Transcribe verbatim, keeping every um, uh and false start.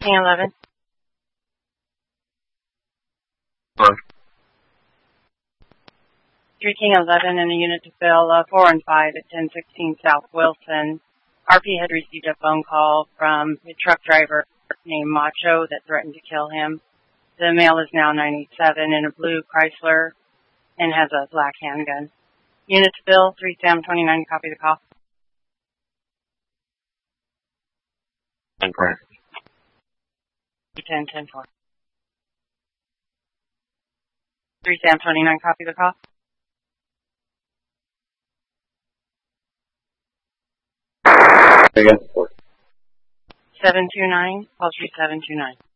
King eleven. Four. three King eleven and a unit to fill uh, four and five at ten sixteen South Wilson. R P had received a phone call from a truck driver named Macho that threatened to kill him. The male is now nine eight seven in a blue Chrysler and has a black handgun. Unit to fill, three Sam twenty-nine, copy the call. And correct. ten ten four. three Sam twenty-nine, copy the call. Again. seven two nine, call three seven two nine.